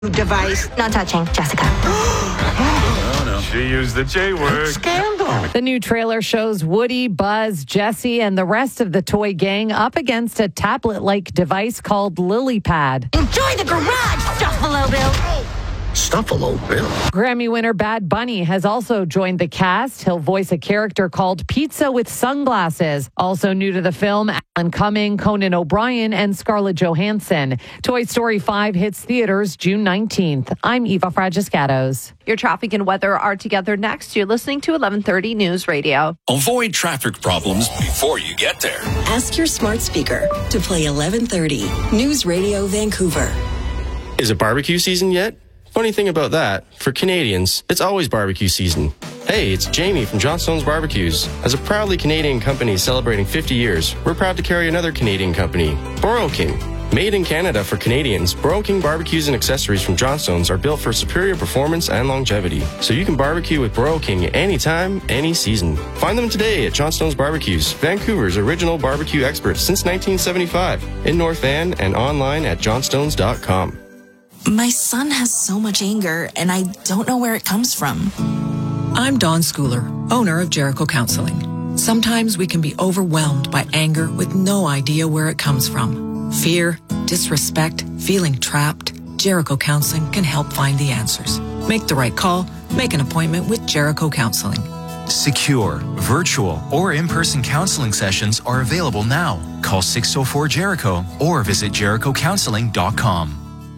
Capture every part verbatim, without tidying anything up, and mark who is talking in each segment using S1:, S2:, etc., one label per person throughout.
S1: Device.
S2: Not touching, Jessica.
S3: Oh, no. She used the J word.
S1: Scandal.
S4: The new trailer shows Woody, Buzz, Jessie, and the rest of the toy gang up against a tablet-like device called LilyPad.
S2: Enjoy the garage, Stuffalo Bill.
S1: Stuffalo Bill.
S4: Grammy winner Bad Bunny has also joined the cast. He'll voice a character called Pizza with Sunglasses. Also new to the film, Alan Cumming, Conan O'Brien, and Scarlett Johansson. Toy Story five hits theaters June nineteenth. I'm Eva Fragiscatos.
S5: Your traffic and weather are together next. You're listening to eleven thirty News Radio.
S6: Avoid traffic problems before you get there.
S7: Ask your smart speaker to play eleven thirty News Radio Vancouver.
S8: Is it barbecue season yet? Funny thing about that, for Canadians, it's always barbecue season. Hey, it's Jamie from Johnstone's Barbecues. As a proudly Canadian company celebrating fifty years, we're proud to carry another Canadian company, Boro King. Made in Canada for Canadians, Boro King barbecues and accessories from Johnstone's are built for superior performance and longevity. So you can barbecue with Boro King anytime, any season. Find them today at Johnstone's Barbecues, Vancouver's original barbecue experts since nineteen seventy-five, in North Van and online at johnstones dot com.
S9: My son has so much anger, and I don't know where it comes from.
S10: I'm Dawn Schooler, owner of Jericho Counseling. Sometimes we can be overwhelmed by anger with no idea where it comes from. Fear, disrespect, feeling trapped. Jericho Counseling can help find the answers. Make the right call. Make an appointment with Jericho Counseling.
S11: Secure, virtual, or in-person counseling sessions are available now. Call six oh four Jericho or visit jericho counseling dot com.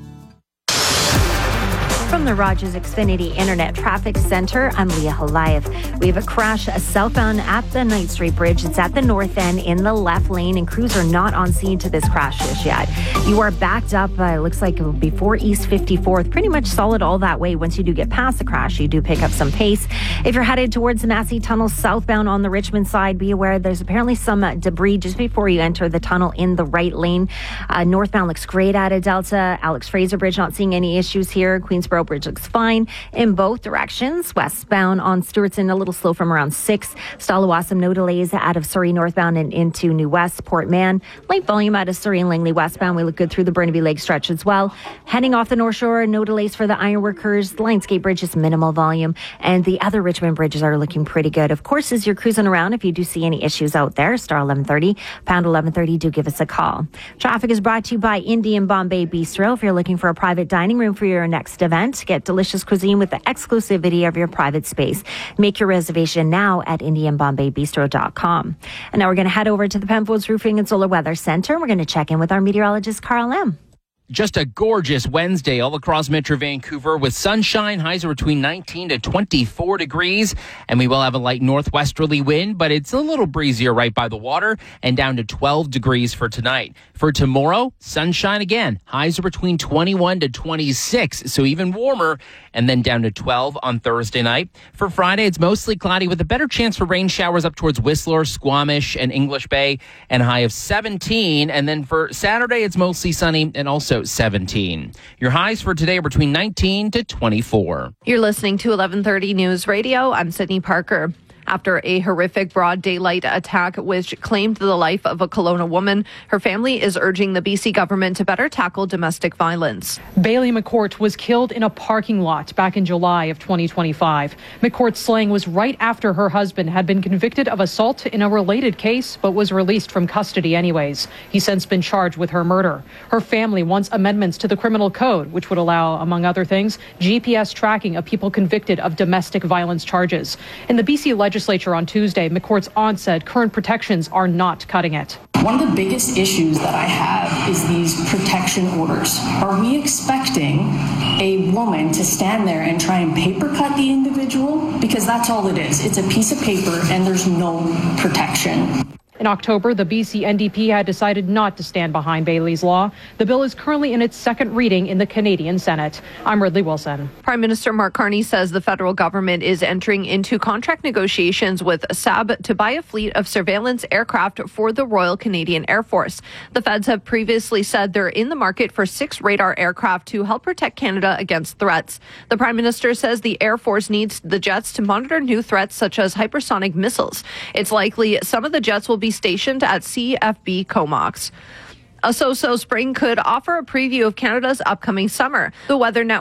S12: From the Rogers Xfinity Internet Traffic Center, I'm Leah Holayev. We have a crash southbound at the Knight Street Bridge. It's at the north end in the left lane, and crews are not on scene to this crash just yet. You are backed up, uh, looks like before East fifty-fourth, pretty much solid all that way. Once you do get past the crash, you do pick up some pace. If you're headed towards the Massey Tunnel southbound on the Richmond side, be aware there's apparently some uh, debris just before you enter the tunnel in the right lane. Uh, northbound looks great out of Delta. Alex Fraser Bridge, not seeing any issues here. Queensboro Bridge looks fine in both directions. Westbound on Stewartson, a little slow from around six. Stallawasam, no delays out of Surrey northbound and into New West. Port Mann, light volume out of Surrey and Langley westbound. We look good through the Burnaby Lake stretch as well. Heading off the North Shore, no delays for the Ironworkers. The Lionsgate Bridge is minimal volume, and the other Richmond bridges are looking pretty good. Of course, as you're cruising around, if you do see any issues out there, star eleven thirty, pound eleven thirty, do give us a call. Traffic is brought to you by Indian Bombay Bistro. If you're looking for a private dining room for your next event, get delicious cuisine with the exclusivity of your private space. Make your reservation now at indian bombay bistro dot com. And now we're going to head over to the Penfolds Roofing and Solar Weather Center. We're going to check in with our meteorologist, Carl M.
S13: Just a gorgeous Wednesday all across Metro Vancouver with sunshine. Highs are between nineteen to twenty-four degrees, and we will have a light northwesterly wind, but it's a little breezier right by the water, and down to twelve degrees for tonight. For tomorrow, sunshine again. Highs are between twenty-one to twenty-six, so even warmer, and then down to twelve on Thursday night. For Friday, it's mostly cloudy with a better chance for rain showers up towards Whistler, Squamish, and English Bay, and a high of seventeen. And then for Saturday, it's mostly sunny and also seventeen. Your highs for today are between nineteen to twenty-four.
S5: You're listening to eleven thirty News Radio. I'm Sydney Parker. After a horrific broad daylight attack which claimed the life of a Kelowna woman, her family is urging the B C government to better tackle domestic violence.
S14: Bailey McCourt was killed in a parking lot back in July of twenty twenty-five. McCourt's slaying was right after her husband had been convicted of assault in a related case, but was released from custody anyways. He's since been charged with her murder. Her family wants amendments to the criminal code, which would allow, among other things, G P S tracking of people convicted of domestic violence charges. In the B C legislature, Legislature on Tuesday, McCourt's aunt said current protections are not cutting it.
S15: One of the biggest issues that I have is these protection orders. Are we expecting a woman to stand there and try and paper cut the individual? Because that's all it is. It's a piece of paper and there's no protection.
S14: In October, the B C N D P had decided not to stand behind Bailey's law. The bill is currently in its second reading in the Canadian Senate. I'm Ridley Wilson.
S5: Prime Minister Mark Carney says the federal government is entering into contract negotiations with Saab to buy a fleet of surveillance aircraft for the Royal Canadian Air Force. The feds have previously said they're in the market for six radar aircraft to help protect Canada against threats. The Prime Minister says the Air Force needs the jets to monitor new threats such as hypersonic missiles. It's likely some of the jets will be stationed at C F B Comox. A so-so spring could offer a preview of Canada's upcoming summer. The Weather Network